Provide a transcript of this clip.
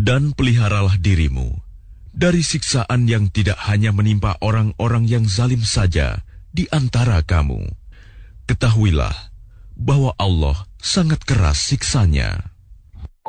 Dan peliharalah dirimu dari siksaan yang tidak hanya menimpa orang-orang yang zalim saja di antara kamu. Ketahuilah bahwa Allah sangat keras siksanya.